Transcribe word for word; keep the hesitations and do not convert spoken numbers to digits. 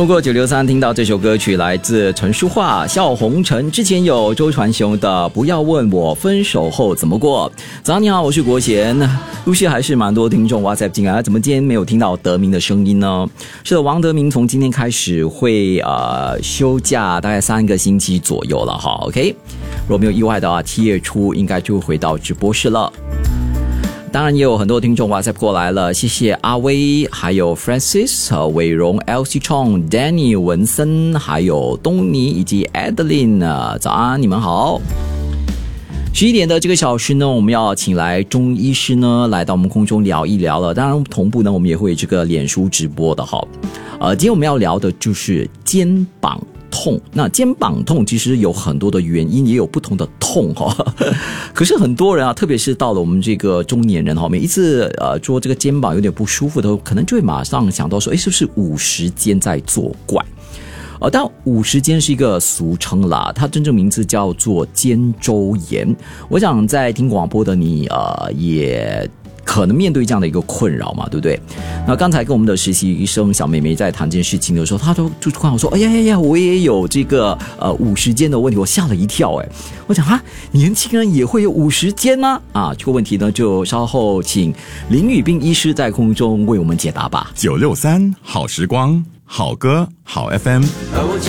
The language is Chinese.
透过九六三听到这首歌曲，来自陈淑桦、笑红尘，之前有周传雄的不要问我分手后怎么过。早上你好，我是国贤。陆续还是蛮多听众 WhatsApp 进来，怎么今天没有听到德明的声音呢？是的，王德明从今天开始会呃休假大概三个星期左右了哈 OK， 如果没有意外的话，七月初应该就回到直播室了。当然也有很多听众 WhatsApp 过来了，谢谢阿威，还有 Francis、伟荣、L C Chong、Danny、文森，还有东尼以及 Adeline。早安，你们好。十一点的这个小时呢，我们要请来中医师呢来到我们空中聊一聊了。当然同步呢，我们也会这个脸书直播的哈。呃，今天我们要聊的就是肩膀痛。那肩膀痛其实有很多的原因，也有不同的痛哈。可是很多人啊，特别是到了我们这个中年人哈，每一次呃做这个肩膀有点不舒服的时候，可能就会马上想到说，哎，是不是五十肩在作怪？呃，但五十肩是一个俗称啦，它真正名字叫做肩周炎。我想在听广播的你，呃，也可能面对这样的一个困扰嘛，对不对？那刚才跟我们的实习医生小妹妹在谈这件事情的时候，她都就突然说：“哎呀呀呀，我也有这个呃五十肩的问题。”我吓了一跳，哎，我想哈，年轻人也会有五十肩吗？啊，这个问题呢，就稍后请林宇彬医师在空中为我们解答吧。 九六三好时光。好歌好 F M， 而我这